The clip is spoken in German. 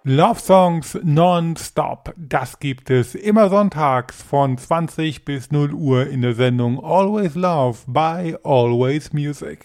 Love Songs non-stop. Das gibt es immer sonntags von 20 bis 0 Uhr in der Sendung Always Love by Always Music.